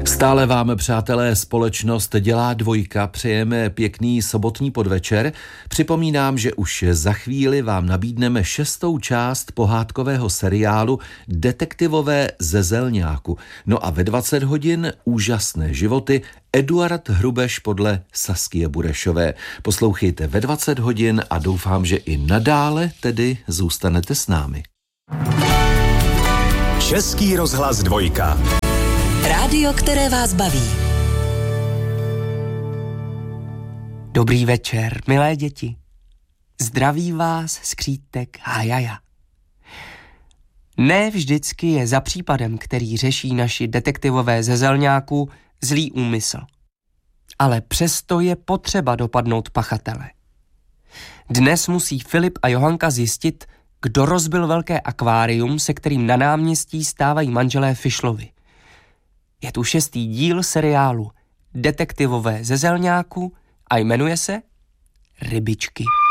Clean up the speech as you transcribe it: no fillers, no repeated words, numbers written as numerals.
Stále vám, přátelé, společnost Dělá dvojka přejeme pěkný sobotní podvečer. Připomínám, že už za chvíli vám nabídneme 6. část pohádkového seriálu Detektivové ze Zelňáku. No a ve 20 hodin úžasné životy Eduard Hrubeš podle Saskie Burešové. Poslouchejte ve 20 hodin a doufám, že i nadále tedy zůstanete s námi. Český rozhlas dvojka. Rádio, které vás baví. Dobrý večer, milé děti. Zdraví vás skřítek Hajaja. Ne vždycky je za případem, který řeší naši detektivové ze Zelňáku, zlý úmysl. Ale přesto je potřeba dopadnout pachatele. Dnes musí Filip a Johanka zjistit, kdo rozbil velké akvárium, se kterým na náměstí stávají manželé Fischlovi. Je tu 6. díl seriálu Detektivové ze Zelňáku a jmenuje se Rybičky.